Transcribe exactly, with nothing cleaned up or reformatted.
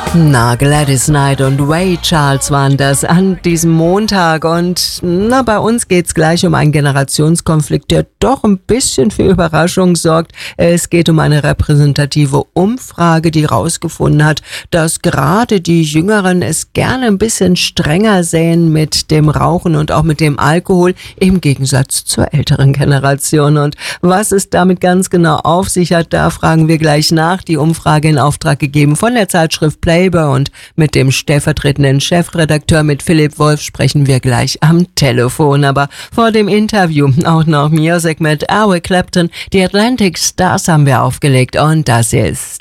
Na, Gladys Knight und Ray Charles waren das an diesem Montag und na, bei uns geht's gleich um einen Generationskonflikt, der doch ein bisschen für Überraschung sorgt. Es geht um eine repräsentative Umfrage, die herausgefunden hat, dass gerade die Jüngeren es gerne ein bisschen strenger sehen mit dem Rauchen und auch mit dem Alkohol im Gegensatz zur älteren Generation. Und was es damit ganz genau auf sich hat, da fragen wir gleich nach. Die Umfrage in Auftrag gegeben von der Zeitschrift Playboy. Und mit dem stellvertretenden Chefredakteur, mit Philipp Wolf, sprechen wir gleich am Telefon. Aber vor dem Interview auch noch Music mit Eric Clapton. Die Atlantic Stars haben wir aufgelegt und das ist